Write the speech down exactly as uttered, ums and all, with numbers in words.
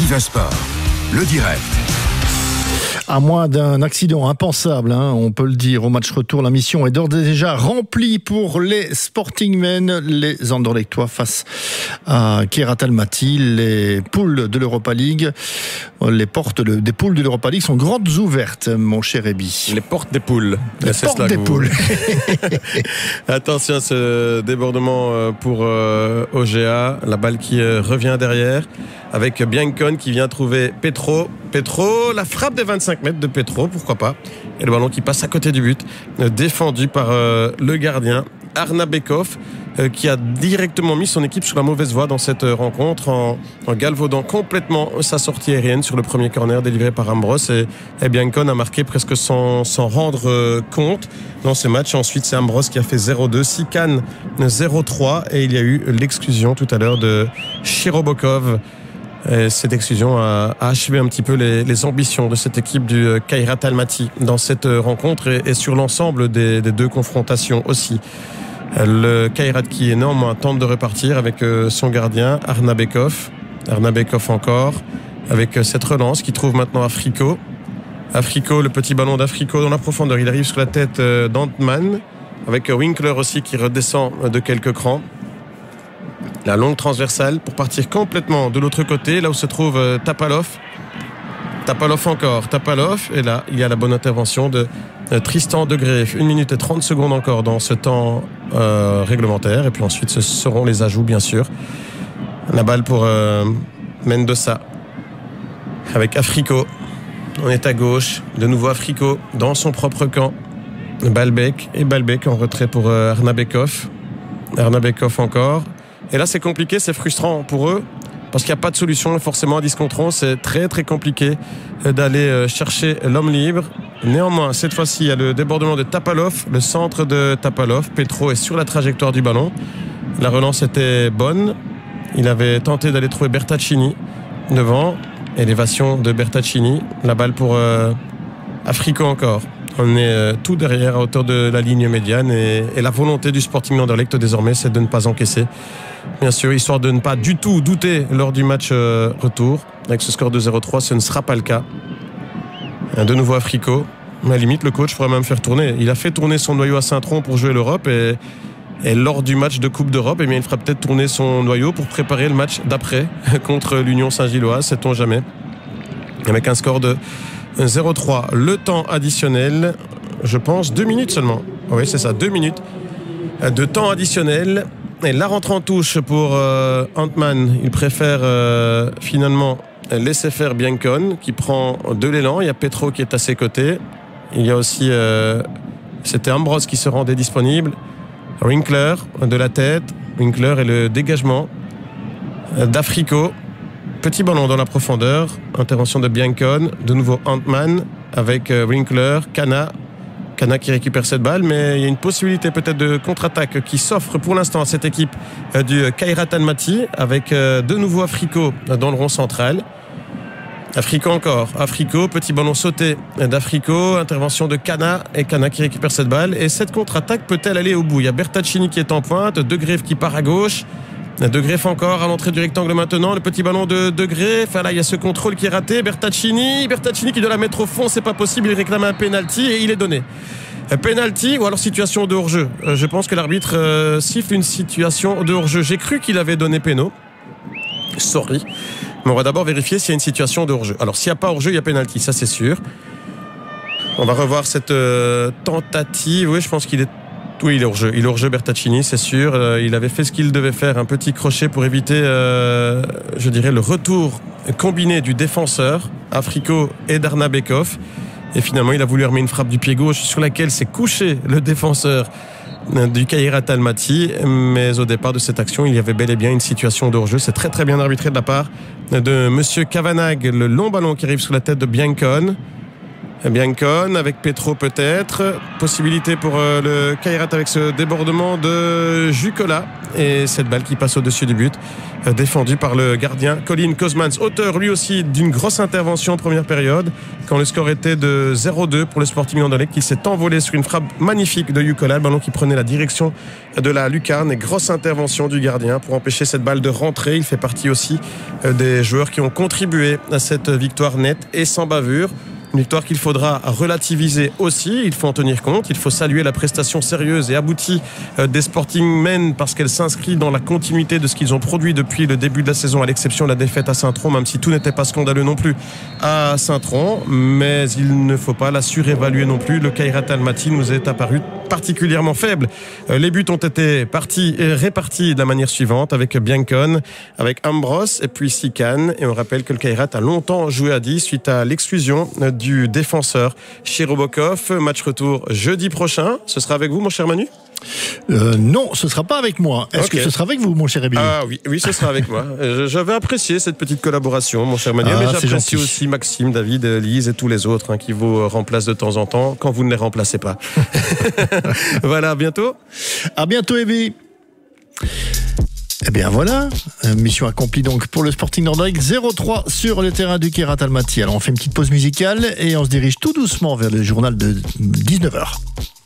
Vivasport, le direct. À moins d'un accident impensable, hein, on peut le dire, au match retour, la mission est d'ores et déjà remplie pour les Sportingmen, les Anderlechtois face à Kairat Almaty. Les poules de l'Europa League, les portes de, des poules de l'Europa League sont grandes ouvertes, mon cher Ebi. Les portes des poules. Les C'est portes des vous... poules. Attention à ce débordement pour O G A. La balle qui revient derrière avec Biancone qui vient trouver Petro. Petro, la frappe des vingt-cinq mètres de Petro, pourquoi pas. Et le ballon qui passe à côté du but, défendu par euh, le gardien Arnabekov, euh, qui a directement mis son équipe sur la mauvaise voie dans cette rencontre en, en galvaudant complètement sa sortie aérienne sur le premier corner délivré par Ambros. Et, et Biancone a marqué presque sans, sans rendre euh, compte dans ce match. Ensuite, c'est Ambros qui a fait zéro deux, Sikan zéro trois, et il y a eu l'exclusion tout à l'heure de Shirobokov. Et cette exclusion a, a achevé un petit peu les, les ambitions de cette équipe du Kairat Almaty dans cette rencontre et, et sur l'ensemble des, des deux confrontations aussi. Le Kairat qui est néanmoins tente de repartir avec son gardien Arnabekov. Arnabekov encore avec cette relance qui trouve maintenant Afriko. Afriko, le petit ballon d'Africo dans la profondeur. Il arrive sur la tête d'Antman avec Winkler aussi qui redescend de quelques crans. La longue transversale pour partir complètement de l'autre côté, là où se trouve euh, Tapalov. Tapalov encore, Tapalov. Et là, il y a la bonne intervention de euh, Tristan De Greef. une minute et trente secondes encore dans ce temps euh, réglementaire. Et puis ensuite, ce seront les ajouts, bien sûr. La balle pour euh, Mendoza. Avec Africo. On est à gauche. De nouveau Africo dans son propre camp. Balbec. Et Balbec en retrait pour euh, Arnabekov. Arnabekov encore. Et là, c'est compliqué, c'est frustrant pour eux, parce qu'il n'y a pas de solution forcément à dix contre onze. C'est très très compliqué d'aller chercher l'homme libre. Néanmoins, cette fois-ci, il y a le débordement de Tapalov, le centre de Tapalov. Petro est sur la trajectoire du ballon. La relance était bonne. Il avait tenté d'aller trouver Bertaccini devant. Élévation de Bertaccini. La balle pour euh, Africo encore. On est euh, tout derrière à hauteur de la ligne médiane et, et la volonté du Sporting Anderlecht désormais, c'est de ne pas encaisser. Bien sûr, histoire de ne pas du tout douter lors du match euh, retour. Avec ce score de zéro trois, ce ne sera pas le cas. De nouveau Africo. À la limite, le coach pourrait même faire tourner. Il a fait tourner son noyau à Saint-Tron pour jouer l'Europe et, et lors du match de Coupe d'Europe, eh bien, il fera peut-être tourner son noyau pour préparer le match d'après contre l'Union Saint-Gilloise, sait-on jamais. Avec un score de zéro trois. Le temps additionnel, je pense, deux minutes seulement. Oui, c'est ça, deux minutes de temps additionnel. Et la rentrée en touche pour euh, Antman. Il préfère euh, finalement laisser faire Biancone qui prend de l'élan. Il y a Petro qui est à ses côtés. Il y a aussi, euh, c'était Ambros qui se rendait disponible. Winkler de la tête. Winkler et le dégagement d'Africo. Petit ballon dans la profondeur, intervention de Biancone, de nouveau Antman avec Winkler, Kana, Kana qui récupère cette balle, mais il y a une possibilité peut-être de contre-attaque qui s'offre pour l'instant à cette équipe du Kairat Almaty avec de nouveau Africo dans le rond central. Africo encore, Africo, petit ballon sauté d'Africo, intervention de Kana et Kana qui récupère cette balle. Et cette contre-attaque peut-elle aller au bout? Il y a Bertaccini qui est en pointe, De Greef qui part à gauche. De Greef encore à l'entrée du rectangle maintenant, le petit ballon de De Greef. Là, il y a ce contrôle qui est raté. Bertaccini, Bertaccini qui doit la mettre au fond, c'est pas possible. Il réclame un penalty et il est donné. Penalty ou alors situation de hors-jeu. Je pense que l'arbitre euh, siffle une situation de hors-jeu. J'ai cru qu'il avait donné péno. Sorry. Mais on va d'abord vérifier s'il y a une situation de hors-jeu. Alors s'il n'y a pas hors-jeu, il y a penalty, ça c'est sûr. On va revoir cette euh, tentative. Oui, je pense qu'il est. Oui, il est hors-jeu. Il est hors-jeu, Bertaccini, c'est sûr. Euh, il avait fait ce qu'il devait faire, un petit crochet pour éviter, euh, je dirais, le retour combiné du défenseur, Africo et d'Arnabekov. Et finalement, il a voulu armer une frappe du pied gauche sur laquelle s'est couché le défenseur du Kairat Almaty. Mais au départ de cette action, il y avait bel et bien une situation de hors-jeu. C'est très très bien arbitré de la part de Monsieur Kavanagh. Le long ballon qui arrive sur la tête de Biancone. Biancon avec Petro peut-être. Possibilité pour euh, le Kairat avec ce débordement de Jukola. Et cette balle qui passe au-dessus du but, euh, défendue par le gardien Colin Kozmans, auteur lui aussi d'une grosse intervention en première période, quand le score était de zéro deux pour le Sporting Anderlecht, qui s'est envolé sur une frappe magnifique de Jukola, le ballon qui prenait la direction de la lucarne, et grosse intervention du gardien pour empêcher cette balle de rentrer. Il fait partie aussi euh, des joueurs qui ont contribué à cette victoire nette et sans bavure. Une victoire qu'il faudra relativiser aussi, il faut en tenir compte, il faut saluer la prestation sérieuse et aboutie des Sporting Men parce qu'elle s'inscrit dans la continuité de ce qu'ils ont produit depuis le début de la saison, à l'exception de la défaite à Saint-Tron, même si tout n'était pas scandaleux non plus à Saint-Tron, mais il ne faut pas la surévaluer non plus. Le Kairat Almaty nous est apparu particulièrement faible. Les buts ont été partis et répartis de la manière suivante, avec Biancon, avec Ambros et puis Sikan, et on rappelle que le Kairat a longtemps joué à dix suite à l'exclusion du défenseur Chirobokov. Match retour jeudi prochain. Ce sera avec vous, mon cher Manu ? euh, Non, ce ne sera pas avec moi. Est-ce okay. que ce sera avec vous, mon cher Ébier ? Ah oui, oui, ce sera avec moi. J'avais apprécié cette petite collaboration, mon cher Manu, ah, mais j'apprécie aussi Maxime, David, Lise et tous les autres hein, qui vous remplacent de temps en temps quand vous ne les remplacez pas. Voilà, à bientôt. À bientôt, Ébier. Eh bien voilà, mission accomplie donc pour le Sporting Anderlecht, zéro trois sur le terrain du Kairat Almaty. Alors on fait une petite pause musicale et on se dirige tout doucement vers le journal de dix-neuf heures.